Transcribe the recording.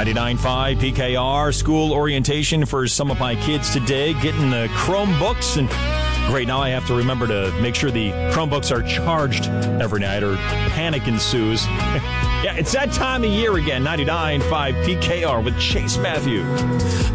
99.5 PKR, school orientation for some of my kids today, getting the Chromebooks. And great, now I have to remember to make sure the Chromebooks are charged every night or panic ensues. Yeah, it's that time of year again, 99.5 PKR with Chase Matthew.